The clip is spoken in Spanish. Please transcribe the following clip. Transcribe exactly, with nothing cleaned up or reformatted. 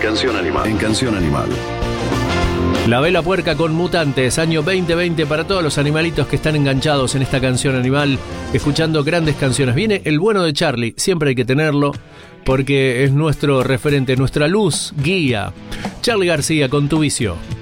Canción Animal. En Canción Animal. La Vela Puerca con Mutantes, año veinte veinte para todos los animalitos que están enganchados en esta canción animal, escuchando grandes canciones. Viene el bueno de Charlie, siempre hay que tenerlo, porque es nuestro referente, nuestra luz guía. Charly García con Tu Vicio.